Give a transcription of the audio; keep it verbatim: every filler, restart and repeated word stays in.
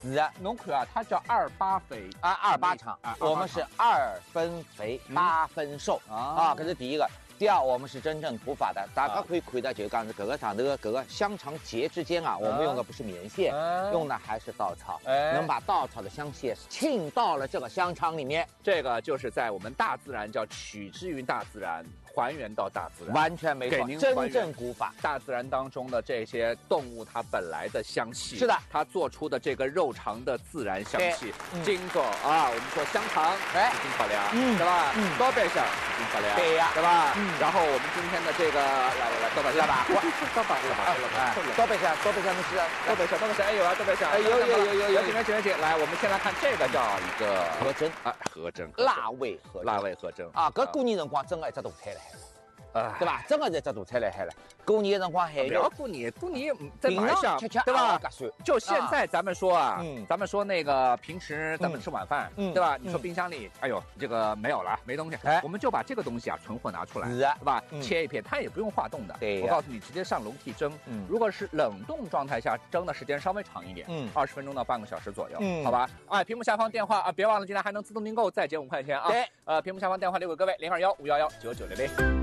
是啊， 侬看啊，它叫二八肥啊，二八肠啊， 我们是二分肥八分瘦啊，这是第一个。第二，我们是真正土法的，大家可以看到，就讲是这个上头的这个香肠节之间啊，我们用的不是棉线，用的还是稻草，能把稻草的香气沁到了这个香肠里面。 这个就是在我们大自然叫取之于大自然。还原到大自然， 完全没错，真正古法。 大自然当中的这些动物，它本来的香气， 是的， 它做出的这个肉肠的自然香气，经过啊，我们说香肠，哎，已经漂亮，嗯，对吧？嗯，多白香已经漂亮， 对呀， 对吧？嗯，然后我们今天的这个，来来来，多白香吧，我多白香吧， 多白香，多白香，你是多白香，多白香，哎有啊，多白香， 哎有有有有有， 请来请来请来，我们先来看这个叫一个河蒸啊，河蒸， 辣味河辣味河蒸啊，搿过年辰光真个一只大菜了。啊，对吧？真的是一只大菜来海了。过年的辰光还不要过年，过年在马上，对吧？就现在咱们说啊，嗯，咱们说那个平时咱们吃晚饭，嗯，对吧？你说冰箱里，哎呦，这个没有了，没东西，哎，我们就把这个东西啊存货拿出来，是啊，对吧？切一片，它也不用化冻的，对，我告诉你，直接上笼屉蒸。嗯，如果是冷冻状态下蒸的时间稍微长一点，嗯，二十分钟到半个小时左右，嗯，好吧？哎，屏幕下方电话啊，别忘了今天还能自动订购，再减五块钱啊。对，呃，屏幕下方电话留给各位零二幺五幺幺九九零零。